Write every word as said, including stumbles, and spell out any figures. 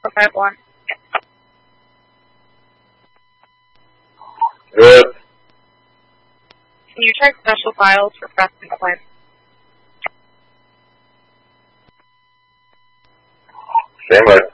five one. Good. Can you check special files for Preston Quinn? Same way.